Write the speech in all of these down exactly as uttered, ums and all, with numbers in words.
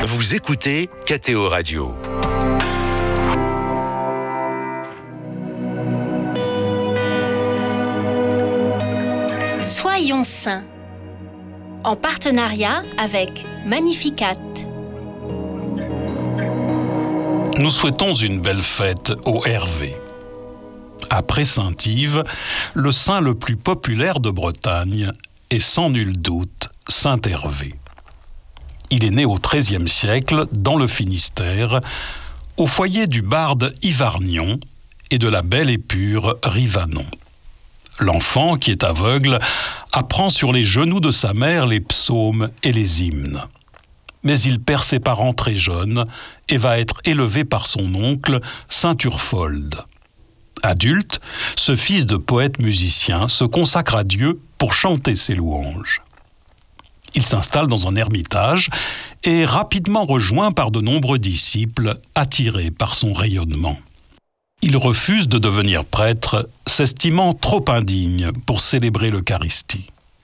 Vous écoutez K T O Radio. Soyons saints, en partenariat avec Magnificat. Nous souhaitons une belle fête au Hervé. Après Saint-Yves, le saint le plus populaire de Bretagne est sans nul doute Saint Hervé. Il est né au treizième siècle dans le Finistère, au foyer du barde Hyvarnion et de la belle et pure Rivanon. L'enfant, qui est aveugle, apprend sur les genoux de sa mère les psaumes et les hymnes. Mais il perd ses parents très jeunes et va être élevé par son oncle, saint Urfold. Adulte, ce fils de poète-musicien se consacre à Dieu pour chanter ses louanges. Il s'installe dans un ermitage et est rapidement rejoint par de nombreux disciples attirés par son rayonnement. Il refuse de devenir prêtre, s'estimant trop indigne pour célébrer l'Eucharistie.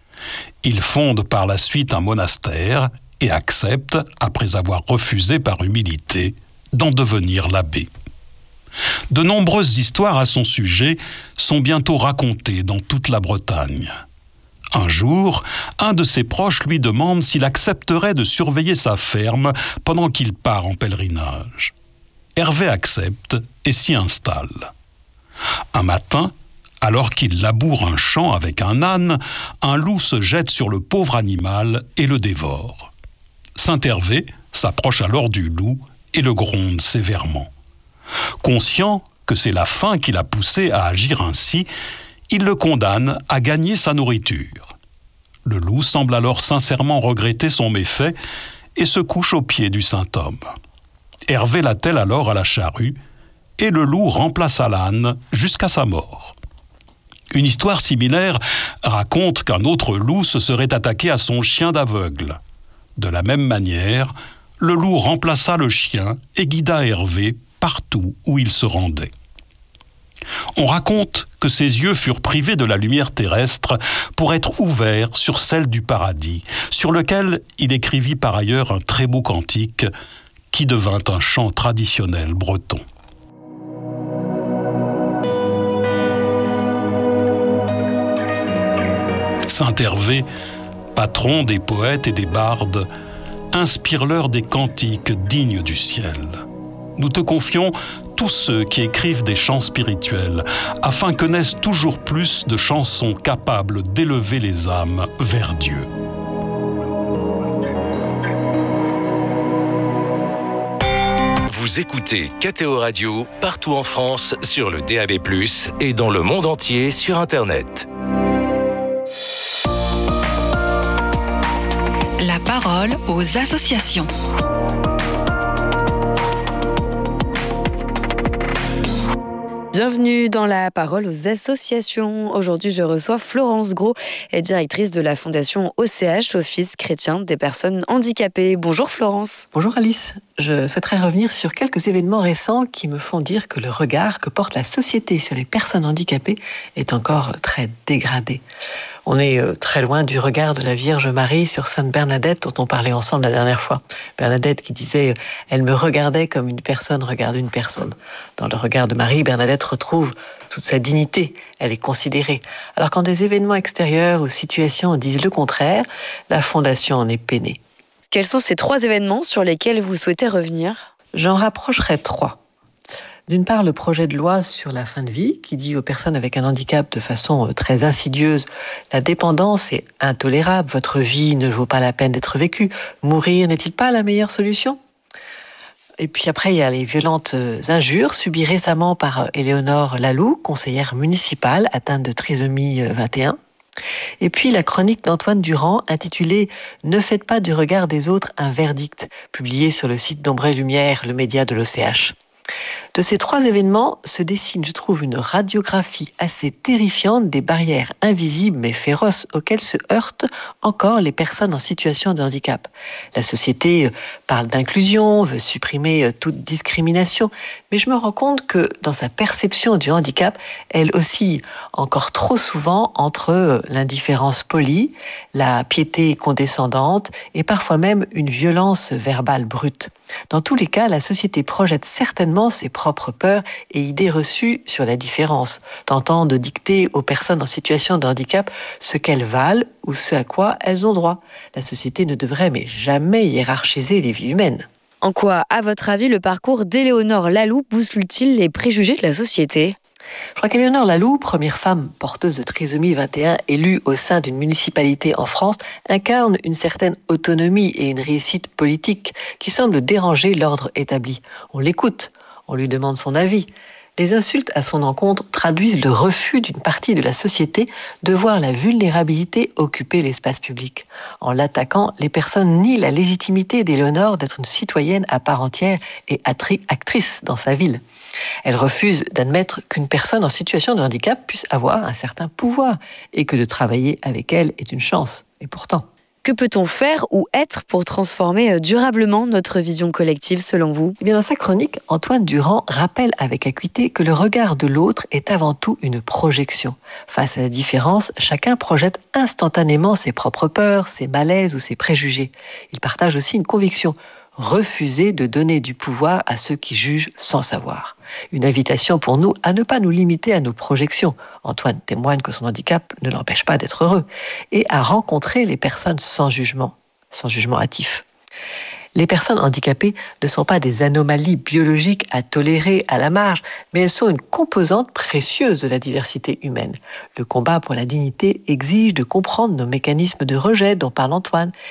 Il fonde par la suite un monastère et accepte, après avoir refusé par humilité, d'en devenir l'abbé. De nombreuses histoires à son sujet sont bientôt racontées dans toute la Bretagne. Un jour, un de ses proches lui demande s'il accepterait de surveiller sa ferme pendant qu'il part en pèlerinage. Hervé accepte et s'y installe. Un matin, alors qu'il laboure un champ avec un âne, un loup se jette sur le pauvre animal et le dévore. Saint Hervé s'approche alors du loup et le gronde sévèrement. Conscient que c'est la faim qui l'a poussé à agir ainsi, il le condamne à gagner sa nourriture. Le loup semble alors sincèrement regretter son méfait et se couche aux pieds du saint homme. Hervé l'attelle alors à la charrue et le loup remplaça l'âne jusqu'à sa mort. Une histoire similaire raconte qu'un autre loup se serait attaqué à son chien d'aveugle. De la même manière, le loup remplaça le chien et guida Hervé partout où il se rendait. On raconte que ses yeux furent privés de la lumière terrestre pour être ouverts sur celle du paradis, sur lequel il écrivit par ailleurs un très beau cantique qui devint un chant traditionnel breton. Saint Hervé, patron des poètes et des bardes, inspire-leur des cantiques dignes du ciel. Nous te confions tous ceux qui écrivent des chants spirituels, afin que naissent toujours plus de chansons capables d'élever les âmes vers Dieu. Vous écoutez K T O Radio partout en France sur le D A B plus, et dans le monde entier sur Internet. La parole aux associations. Bienvenue dans la parole aux associations. Aujourd'hui, je reçois Florence Gros, directrice de la fondation O C H, Office chrétien des personnes handicapées. Bonjour Florence. Bonjour Alice. Je souhaiterais revenir sur quelques événements récents qui me font dire que le regard que porte la société sur les personnes handicapées est encore très dégradé. On est très loin du regard de la Vierge Marie sur Sainte Bernadette dont on parlait ensemble la dernière fois. Bernadette qui disait « Elle me regardait comme une personne regarde une personne ». Dans le regard de Marie, Bernadette retrouve toute sa dignité, elle est considérée. Alors quand des événements extérieurs ou situations disent le contraire, la Fondation en est peinée. Quels sont ces trois événements sur lesquels vous souhaitez revenir ? J'en rapprocherai trois. D'une part, le projet de loi sur la fin de vie, qui dit aux personnes avec un handicap de façon très insidieuse « La dépendance est intolérable, votre vie ne vaut pas la peine d'être vécue. Mourir n'est-il pas la meilleure solution ?» Et puis après, il y a les violentes injures subies récemment par Éléonore Laloux, conseillère municipale atteinte de trisomie vingt et un. Et puis la chronique d'Antoine Durand intitulée « Ne faites pas du regard des autres un verdict », publiée sur le site d'Ombre et Lumière, le média de l'O C H. De ces trois événements se dessine, je trouve, une radiographie assez terrifiante des barrières invisibles mais féroces auxquelles se heurtent encore les personnes en situation de handicap. La société parle d'inclusion, veut supprimer toute discrimination, mais je me rends compte que dans sa perception du handicap, elle oscille encore trop souvent entre l'indifférence polie, la piété condescendante et parfois même une violence verbale brute. Dans tous les cas, la société projette certainement ses propres peurs et idées reçues sur la différence, tentant de dicter aux personnes en situation de handicap ce qu'elles valent ou ce à quoi elles ont droit. La société ne devrait mais jamais hiérarchiser les vies humaines. En quoi, à votre avis, le parcours d'Éléonore Laloux bouscule-t-il les préjugés de la société ? Je crois qu'Éléonore Laloux, première femme porteuse de trisomie vingt et un élue au sein d'une municipalité en France, incarne une certaine autonomie et une réussite politique qui semble déranger l'ordre établi. On l'écoute, on lui demande son avis. Les insultes à son encontre traduisent le refus d'une partie de la société de voir la vulnérabilité occuper l'espace public. En l'attaquant, les personnes nient la légitimité d'Éléonore d'être une citoyenne à part entière et actrice dans sa ville. Elle refuse d'admettre qu'une personne en situation de handicap puisse avoir un certain pouvoir et que de travailler avec elle est une chance. Et pourtant... Que peut-on faire ou être pour transformer durablement notre vision collective selon vous ? Eh bien, dans sa chronique, Antoine Durand rappelle avec acuité que le regard de l'autre est avant tout une projection. Face à la différence, chacun projette instantanément ses propres peurs, ses malaises ou ses préjugés. Il partage aussi une conviction: refuser de donner du pouvoir à ceux qui jugent sans savoir. Une invitation pour nous à ne pas nous limiter à nos projections. Antoine témoigne que son handicap ne l'empêche pas d'être heureux et à rencontrer les personnes sans jugement, sans jugement hâtif. Les personnes handicapées ne sont pas des anomalies biologiques à tolérer à la marge, mais elles sont une composante précieuse de la diversité humaine. Le combat pour la dignité exige de comprendre nos mécanismes de rejet dont parle Antoine